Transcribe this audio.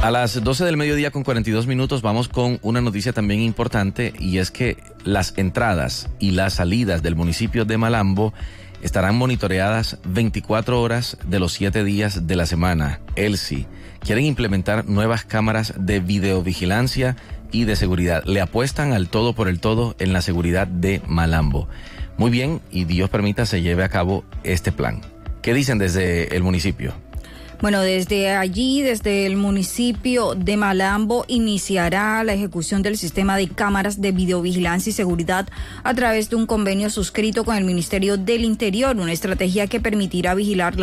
A las 12 del mediodía con 42 minutos vamos con una noticia también importante, y es que las entradas y las salidas del municipio de Malambo estarán monitoreadas 24 horas de los 7 días de la semana. ELSI quieren implementar nuevas cámaras de videovigilancia y de seguridad. Le apuestan al todo por el todo en la seguridad de Malambo. Muy bien, y Dios permita se lleve a cabo este plan. ¿Qué dicen desde el municipio? Bueno, desde allí, desde el municipio de Malambo, iniciará la ejecución del sistema de cámaras de videovigilancia y seguridad a través de un convenio suscrito con el Ministerio del Interior, una estrategia que permitirá vigilar